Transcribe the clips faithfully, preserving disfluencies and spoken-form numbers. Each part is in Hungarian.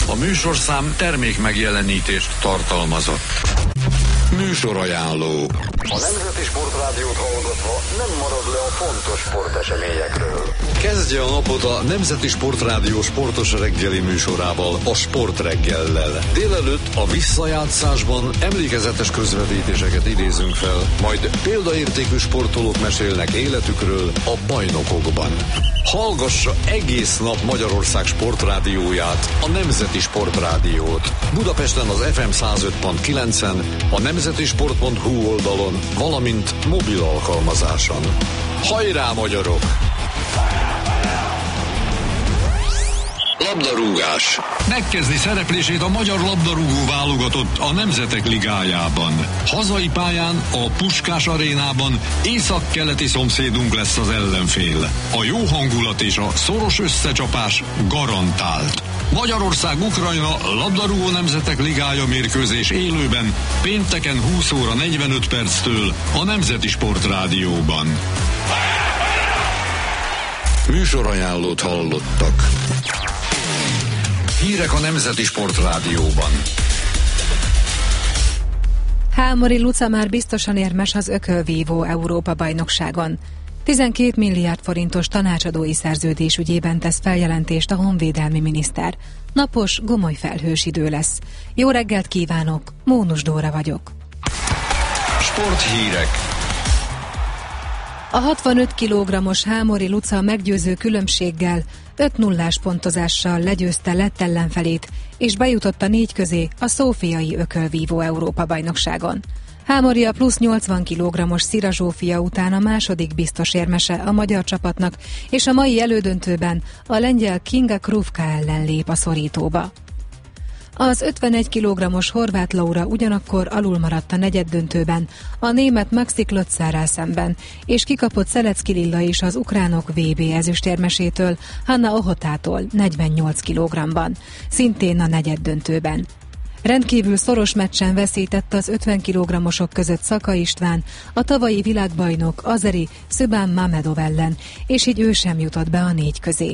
A műsorszám termék megjelenítést tartalmazott. Műsorajánló. A Nemzeti Sportrádiót hallgatva nem marad le a fontos sporteseményekről. Kezdje a napot a Nemzeti Sportrádió sportos reggeli műsorával, a Sportreggellel. Délelőtt a visszajátszásban emlékezetes közvetítéseket idézünk fel, majd példaértékű sportolók mesélnek életükről a bajnokokban. Hallgassa egész nap Magyarország sportrádióját, a Nemzeti Sportrádiót. Budapesten az ef em száz öt pont kilencen, a nemzetisport pont hu oldalon, valamint mobil alkalmazáson. Hajrá, magyarok! Labdarúgás. Megkezdi szereplését a magyar labdarúgó válogatott a Nemzetek Ligájában. Hazai pályán, a Puskás arénában észak-keleti szomszédunk lesz az ellenfél. A jó hangulat és a szoros összecsapás garantált. Magyarország-Ukrajna labdarúgó Nemzetek Ligája mérkőzés élőben pénteken húsz óra negyvenöt perctől a Nemzeti Sportrádióban. Műsorajánlót hallottak. Hírek a Nemzeti Sportrádióban. Hámori Luca már biztosan érmes az ökölvívó Európa-bajnokságon. tizenkét milliárd forintos tanácsadói szerződés ügyében tesz feljelentést a honvédelmi miniszter. Napos, gomoly felhős idő lesz. Jó reggelt kívánok, Mónus Dóra vagyok. Sporthírek. A hatvanöt kilogrammos Hámori Luca meggyőző különbséggel öt nullás pontozással legyőzte lett ellenfelét, és bejutott a négy közé a szófiai ökölvívó Európa-bajnokságon. Hámori a plusz nyolcvan kilogrammos Szira Zsófia után a második biztos érmese a magyar csapatnak, és a mai elődöntőben a lengyel Kinga Krufka ellen lép a szorítóba. Az ötvenegy kilogrammos Horváth Laura ugyanakkor alul maradt a negyeddöntőben a német Maxi Klötzerrel szemben, és kikapott Szelecki Lilla is az ukránok vé bé ezüstérmesétől, Hanna Ohotától negyvennyolc kilogramban, szintén a negyeddöntőben. Rendkívül szoros meccsen veszített az ötven kilogrammosok között Szaka István, a tavalyi világbajnok azeri Szübán Mamedov ellen, és így ő sem jutott be a négy közé.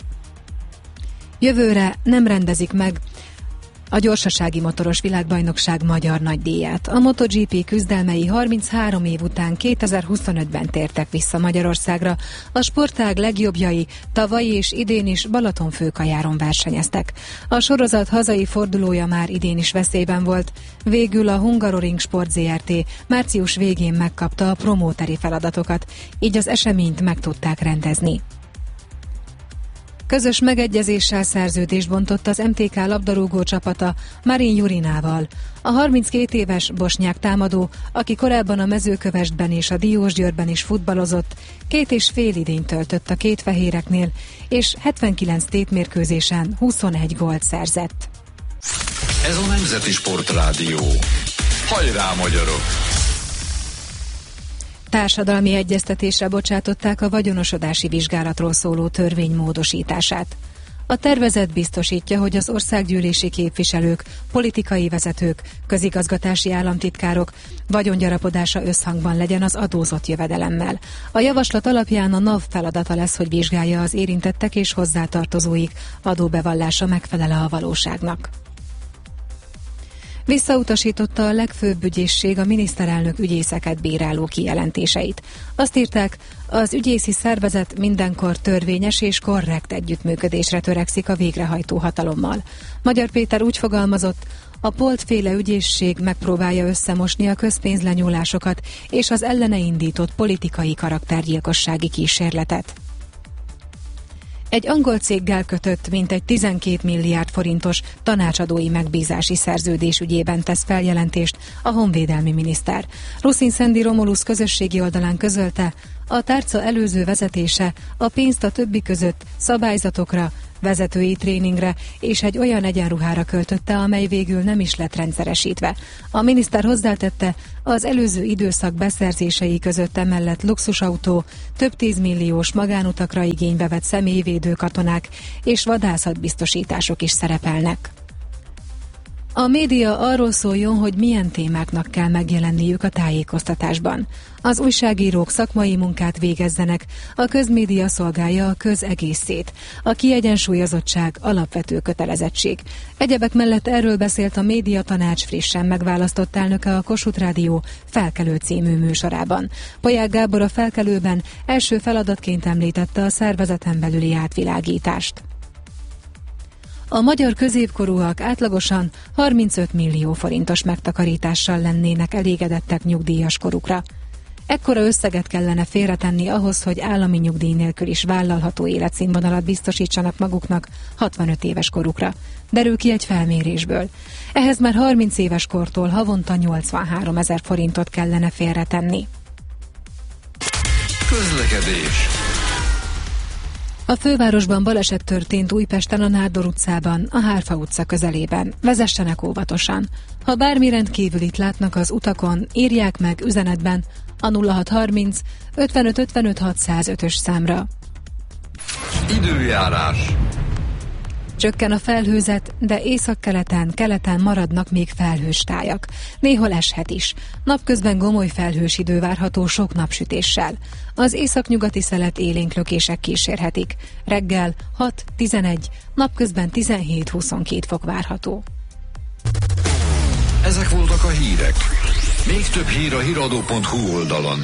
Jövőre nem rendezik meg a gyorsasági motoros világbajnokság magyar nagydíját. A MotoGP küzdelmei harminchárom év után kétezer-huszonötben tértek vissza Magyarországra. A sportág legjobbjai tavaly és idén is Balatonfőkajáron versenyeztek. A sorozat hazai fordulója már idén is veszélyben volt. Végül a Hungaroring Sport zé er té március végén megkapta a promóteri feladatokat, így az eseményt meg tudták rendezni. Közös megegyezéssel szerződést bontott az em té ká labdarúgó csapata Marin Jurinával. A harminckét éves bosnyák támadó, aki korábban a Mezőkövesdben és a Diósgyőrben is futballozott, két és fél idényt töltött a kétfehéreknél, és hetvenkilenc tétmérkőzésen huszonegy gólt szerzett. Ez a Nemzeti Sportrádió. Hajrá, magyarok! Társadalmi egyeztetésre bocsátották a vagyonosodási vizsgálatról szóló törvény módosítását. A tervezet biztosítja, hogy az országgyűlési képviselők, politikai vezetők, közigazgatási államtitkárok vagyongyarapodása összhangban legyen az adózott jövedelemmel. A javaslat alapján a NAV feladata lesz, hogy vizsgálja az érintettek és hozzátartozóik adóbevallása megfelel a valóságnak. Visszautasította a legfőbb ügyészség a miniszterelnök ügyészeket bíráló kijelentéseit. Azt írták, az ügyészi szervezet mindenkor törvényes és korrekt együttműködésre törekszik a végrehajtó hatalommal. Magyar Péter úgy fogalmazott, a Polt-féle ügyészség megpróbálja összemosni a közpénzlenyúlásokat és az ellene indított politikai karaktergyilkossági kísérletet. Egy angol céggel kötött mintegy tizenkét milliárd forintos tanácsadói megbízási szerződés ügyében tesz feljelentést a honvédelmi miniszter. Ruszin Szendi Romulusz közösségi oldalán közölte, a tárca előző vezetése a pénzt a többi között szabályzatokra, vezetői tréningre és egy olyan egyenruhára költötte, amely végül nem is lett rendszeresítve. A miniszter hozzátette, az előző időszak beszerzései között emellett luxusautó, több tízmilliós magánutakra igénybe vett személyvédő katonák és vadászatbiztosítások is szerepelnek. A média arról szóljon, hogy milyen témáknak kell megjelenniük a tájékoztatásban. Az újságírók szakmai munkát végezzenek, a közmédia szolgálja a közegészét. A kiegyensúlyozottság alapvető kötelezettség. Egyebek mellett erről beszélt a Médiatanács frissen megválasztott elnöke a Kossuth Rádió Felkelő című műsorában. Polyák Gábor a Felkelőben első feladatként említette a szervezeten belüli átvilágítást. A magyar középkorúak átlagosan harmincöt millió forintos megtakarítással lennének elégedettek nyugdíjas korukra. Ekkora összeget kellene félretenni ahhoz, hogy állami nyugdíj nélkül is vállalható életszínvonalat biztosítsanak maguknak hatvanöt éves korukra. Derül ki egy felmérésből. Ehhez már harminc éves kortól havonta nyolcvanhárom ezer forintot kellene félretenni. Közlekedés. A fővárosban baleset történt Újpesten a Nádor utcában, a Hárfa utca közelében. Vezessenek óvatosan. Ha bármi rendkívülit látnak az utakon, írják meg üzenetben a nulla hat harminc ötvenöt ötvenöt hatszázötös számra. Időjárás. Csökken a felhőzet, de északkeleten, keleten maradnak még felhős tájak. Néhol eshet is. Napközben gomoly felhős idő várható sok napsütéssel. Az északnyugati szelet élénk lökések kísérhetik. Reggel hat tizenegy, napközben tizenhét huszonkét fok várható. Ezek voltak a hírek. Még több hír a híradó pont hu oldalon.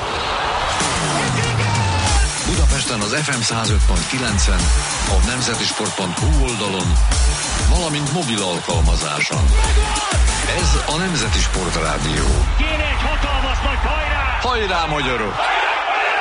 Budapesten az ef em száz öt pont kilencen, a nemzetisport pont hu oldalon, valamint mobil alkalmazáson. Ez a Nemzeti Sport Rádió. Kéne egy hatalmas nagy hajrá! Hajrá, magyarok!